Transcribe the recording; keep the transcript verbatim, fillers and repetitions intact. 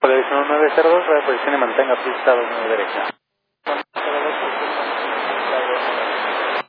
televisión nueve cero dos, reposición y mantenga pista dos nueve derecha.